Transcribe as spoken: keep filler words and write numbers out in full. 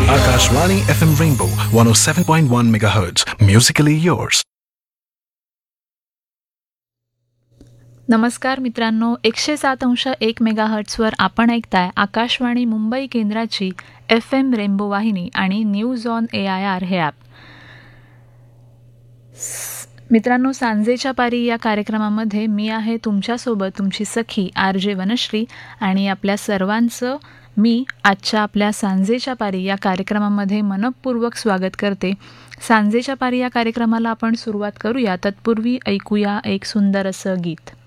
Akashvani F M Rainbow one oh seven point one megahertz. Musically yours. नमस्कार मित्रांनो, एकशे सात अंश एक मेगाहर्ट्सवर आपण ऐकताय आकाशवाणी मुंबई केंद्राची एफ एम रेनबो वाहिनी आणि news on A I R हे ॲप. मित्रांनो, सांजेच्या पारी या कार्यक्रमामध्ये मी आहे तुमच्यासोबत तुमची सखी आर जे वनश्री, आणि आपल्या सर्वांचं मी आजच्या आपल्या सांजेच्या पारी या कार्यक्रमामध्ये मनपूर्वक स्वागत करते. सांजेच्या पारी या कार्यक्रमाला आपण सुरुवात करूया. तत्पूर्वी ऐकूया एक सुंदर असं गीत.